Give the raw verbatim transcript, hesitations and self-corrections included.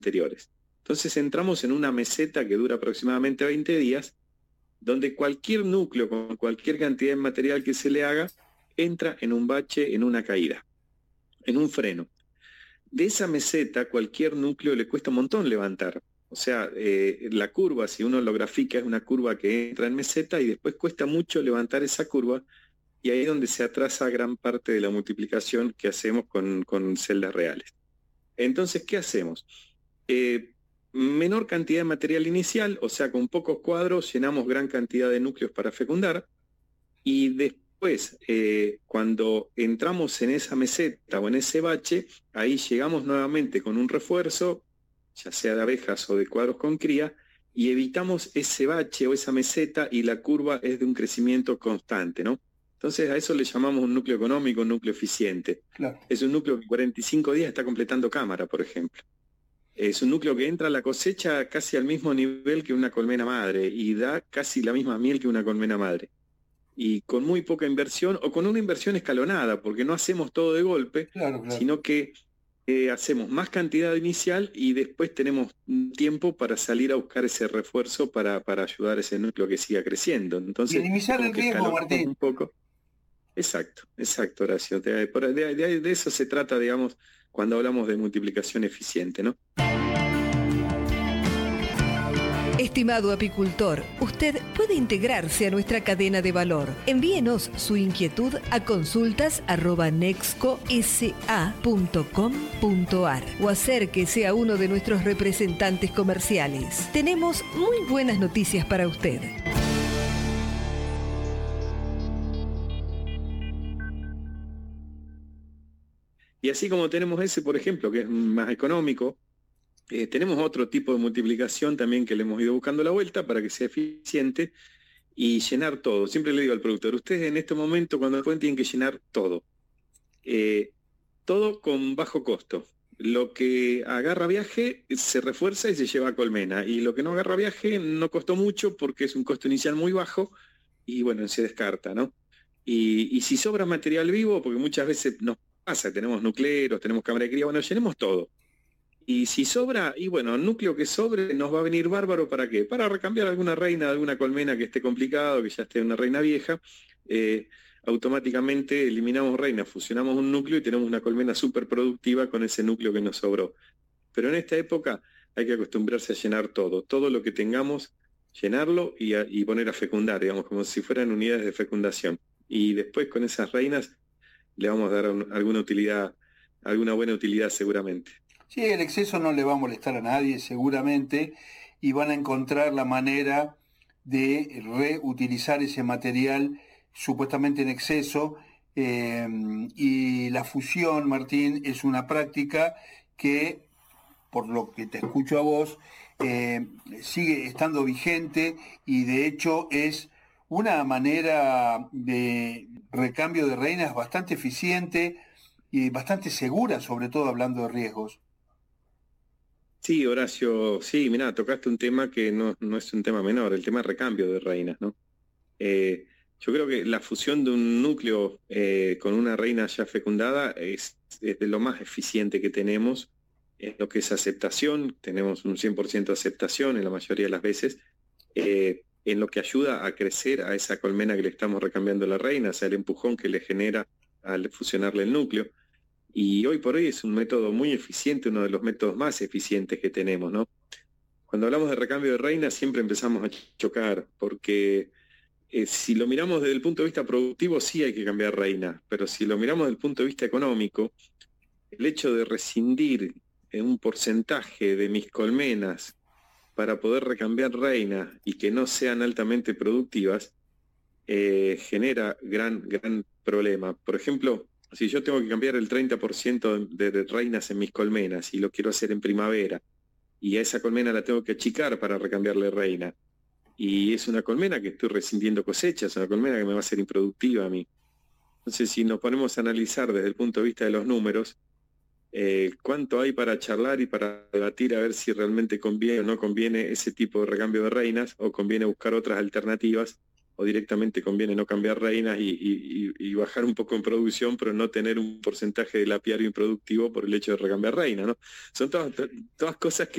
anteriores. Entonces entramos en una meseta que dura aproximadamente veinte días, donde cualquier núcleo con cualquier cantidad de material que se le haga, entra en un bache, en una caída, en un freno. De esa meseta, cualquier núcleo le cuesta un montón levantar. O sea, eh, la curva, si uno lo grafica, es una curva que entra en meseta y después cuesta mucho levantar esa curva, y ahí es donde se atrasa gran parte de la multiplicación que hacemos con, con celdas reales. Entonces, ¿qué hacemos? Eh, menor cantidad de material inicial, o sea, con pocos cuadros llenamos gran cantidad de núcleos para fecundar, y después, eh, cuando entramos en esa meseta o en ese bache, ahí llegamos nuevamente con un refuerzo, ya sea de abejas o de cuadros con cría, y evitamos ese bache o esa meseta, y la curva es de un crecimiento constante, ¿no? Entonces a eso le llamamos un núcleo económico, un núcleo eficiente. Claro. Es un núcleo que en cuarenta y cinco días está completando cámara, por ejemplo. Es un núcleo que entra a la cosecha casi al mismo nivel que una colmena madre y da casi la misma miel que una colmena madre. Y con muy poca inversión, o con una inversión escalonada, porque no hacemos todo de golpe, claro, claro. sino que eh, hacemos más cantidad inicial y después tenemos un tiempo para salir a buscar ese refuerzo para, para ayudar a ese núcleo que siga creciendo. Entonces, minimizar el riesgo, Martín. Un poco. Exacto, exacto, Horacio. De, de, de, de eso se trata, digamos, cuando hablamos de multiplicación eficiente, ¿no? Estimado apicultor, usted puede integrarse a nuestra cadena de valor. Envíenos su inquietud a consultas arroba nexco s a punto com punto a r o acérquese a uno de nuestros representantes comerciales. Tenemos muy buenas noticias para usted. Y así como tenemos ese, por ejemplo, que es más económico, eh, tenemos otro tipo de multiplicación también que le hemos ido buscando la vuelta para que sea eficiente y llenar todo. Siempre le digo al productor, ustedes en este momento cuando pueden tienen que llenar todo. Eh, todo con bajo costo. Lo que agarra viaje se refuerza y se lleva a colmena. Y lo que no agarra viaje no costó mucho porque es un costo inicial muy bajo y bueno, se descarta, ¿no? Y, y si sobra material vivo, porque muchas veces nos pasa, tenemos nucleros, tenemos cámara de cría, bueno, llenemos todo. Y si sobra, y bueno, el núcleo que sobre nos va a venir bárbaro, ¿para qué? Para recambiar alguna reina de alguna colmena que esté complicado, que ya esté una reina vieja, eh, automáticamente eliminamos reinas, fusionamos un núcleo y tenemos una colmena súper productiva con ese núcleo que nos sobró. Pero en esta época hay que acostumbrarse a llenar todo, todo lo que tengamos, llenarlo y, a, y poner a fecundar, digamos, como si fueran unidades de fecundación. Y después con esas reinas le vamos a dar un, alguna utilidad, alguna buena utilidad seguramente. Sí, el exceso no le va a molestar a nadie seguramente y van a encontrar la manera de reutilizar ese material supuestamente en exceso, eh, y la fusión, Martín, es una práctica que, por lo que te escucho a vos, eh, sigue estando vigente y de hecho es una manera de recambio de reinas bastante eficiente y bastante segura, sobre todo hablando de riesgos. Sí, Horacio, sí, mirá, tocaste un tema que no, no es un tema menor, el tema de recambio de reinas, ¿no? Eh, yo creo que la fusión de un núcleo eh, con una reina ya fecundada es, es de lo más eficiente que tenemos, en lo que es aceptación, tenemos un cien por ciento de aceptación en la mayoría de las veces, eh, en lo que ayuda a crecer a esa colmena que le estamos recambiando la reina, o sea, el empujón que le genera al fusionarle el núcleo. Y hoy por hoy es un método muy eficiente, uno de los métodos más eficientes que tenemos, ¿no? Cuando hablamos de recambio de reinas siempre empezamos a chocar, porque eh, si lo miramos desde el punto de vista productivo sí hay que cambiar reinas, pero si lo miramos desde el punto de vista económico, el hecho de rescindir en un porcentaje de mis colmenas para poder recambiar reinas y que no sean altamente productivas, eh, genera gran, gran problema. Por ejemplo, si yo tengo que cambiar el treinta por ciento de, de reinas en mis colmenas y lo quiero hacer en primavera, y a esa colmena la tengo que achicar para recambiarle reina, y es una colmena que estoy rescindiendo cosechas, una colmena que me va a ser improductiva a mí. Entonces, si nos ponemos a analizar desde el punto de vista de los números, eh, cuánto hay para charlar y para debatir a ver si realmente conviene o no conviene ese tipo de recambio de reinas, o conviene buscar otras alternativas, o directamente conviene no cambiar reinas y, y, y bajar un poco en producción, pero no tener un porcentaje del apiario improductivo por el hecho de recambiar reinas, ¿no? Son todas, todas cosas que